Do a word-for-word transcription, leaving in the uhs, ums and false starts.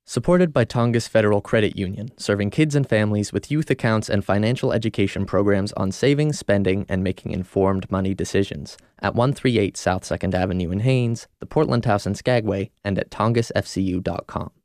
Supported by Tongass Federal Credit Union, serving kids and families with youth accounts and financial education programs on saving, spending, and making informed money decisions. At one thirty-eight South second Avenue in Haines, the Portland House in Skagway, and at tongass f c u dot com.